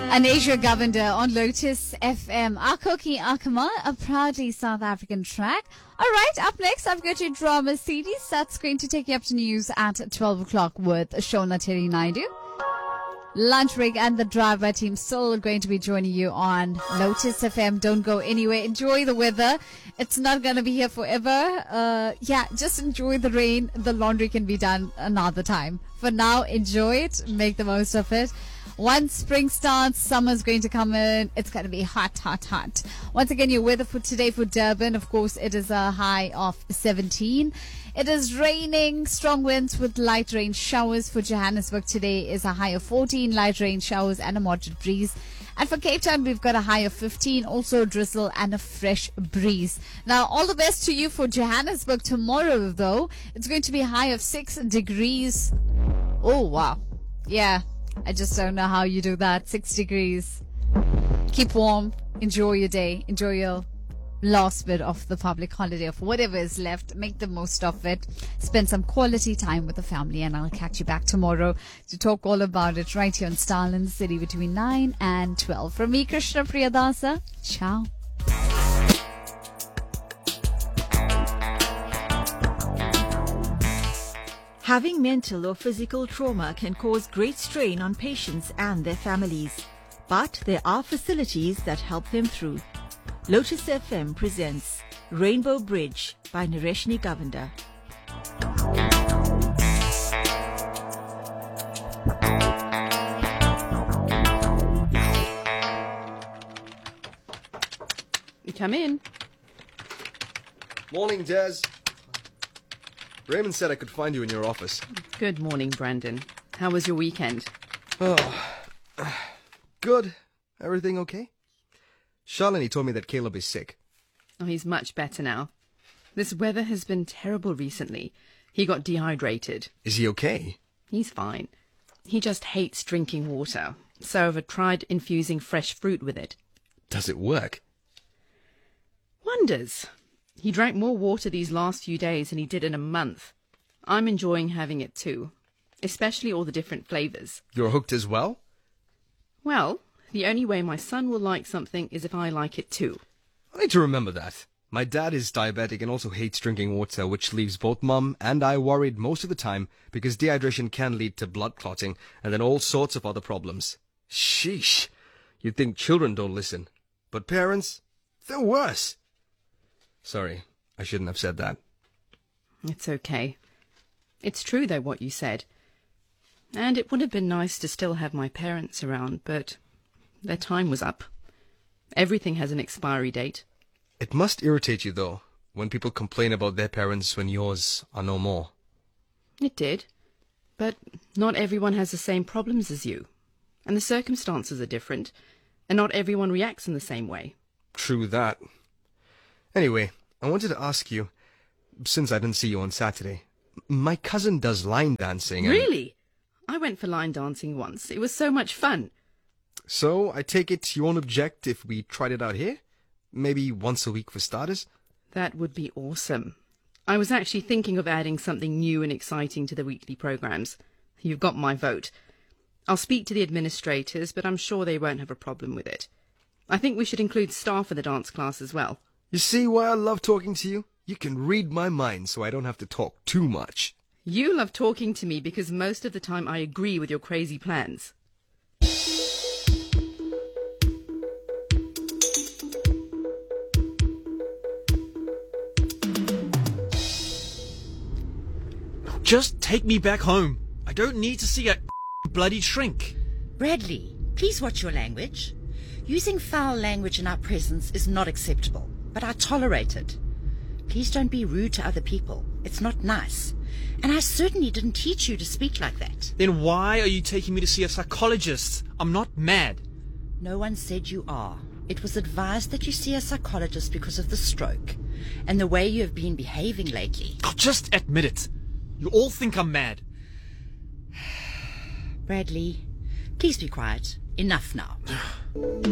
Asia Govender on Lotus FM. Akoki Akama, a proudly South African track. All right, up next, I've got your drama series. That's going to take you up to news at 12 o'clock with Shona Terry Naidu. Lunch break and the drive-by team still going to be joining you on Lotus FM. Don't go anywhere. Enjoy the weather. It's not going to be here forever. Just enjoy the rain. The laundry can be done another time. For now, enjoy it. Make the most of it. Once spring starts, summer's going to come in. It's going to be hot, hot, hot. Once again, your weather for today for Durban, of course, it is a high of 17. It is raining, strong winds with light rain showers. For Johannesburg today is a high of 14, light rain showers and a moderate breeze. And for Cape Town, we've got a high of 15, also a drizzle and a fresh breeze. Now, all the best to you for Johannesburg tomorrow, though. It's going to be a high of 6 degrees. Oh, wow. Yeah. I just don't know how you do that. 6 degrees. Keep warm. Enjoy your day. Enjoy your last bit of the public holiday, of whatever is left. Make the most of it. Spend some quality time with the family, and I'll catch you back tomorrow to talk all about it right here on Style in the City between 9 and 12. From me, Krishna Priyadasa. Ciao. Having mental or physical trauma can cause great strain on patients and their families. But there are facilities that help them through. Lotus FM presents Rainbow Bridge by Nareshni Govender. You come in. Morning, Des. Raymond said I could find you in your office. Good morning, Brandon. How was your weekend? Good. Everything okay? Shalini told me that Caleb is sick. Oh, he's much better now. This weather has been terrible recently. He got dehydrated. Is he okay? He's fine. He just hates drinking water, so I've tried infusing fresh fruit with it. Does it work? Wonders. He drank more water these last few days than he did in a month. I'm enjoying having it too, especially all the different flavours. You're hooked as well? Well, the only way my son will like something is if I like it too. I need to remember that. My dad is diabetic and also hates drinking water, which leaves both Mum and I worried most of the time because dehydration can lead to blood clotting and then all sorts of other problems. Sheesh. You'd think children don't listen. But parents, they're worse. Sorry, I shouldn't have said that. It's okay. It's true, though, what you said. And it would have been nice to still have my parents around, but their time was up. Everything has an expiry date. It must irritate you, though, when people complain about their parents when yours are no more. It did. But not everyone has the same problems as you. And the circumstances are different. And not everyone reacts in the same way. True that. Anyway, I wanted to ask you, since I didn't see you on Saturday, my cousin does line dancing and... Really? I went for line dancing once. It was so much fun. So, I take it you won't object if we tried it out here? Maybe once a week for starters? That would be awesome. I was actually thinking of adding something new and exciting to the weekly programmes. You've got my vote. I'll speak to the administrators, but I'm sure they won't have a problem with it. I think we should include staff in the dance class as well. You see why I love talking to you? You can read my mind so I don't have to talk too much. You love talking to me because most of the time I agree with your crazy plans. Just take me back home. I don't need to see a bloody shrink. Bradley, please watch your language. Using foul language in our presence is not acceptable, but I tolerate it. Please don't be rude to other people. It's not nice. And I certainly didn't teach you to speak like that. Then why are you taking me to see a psychologist? I'm not mad. No one said you are. It was advised that you see a psychologist because of the stroke and the way you have been behaving lately. Oh, just admit it. You all think I'm mad. Bradley, please be quiet. Enough now.